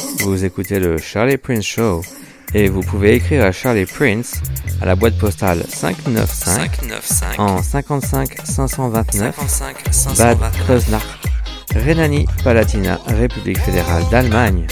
Vous écoutez le Charlie Prince Show et vous pouvez écrire à Charlie Prince à la boîte postale 595 en 55 529 Bad Kreuznach, Rhénanie-Palatinat, République fédérale d'Allemagne.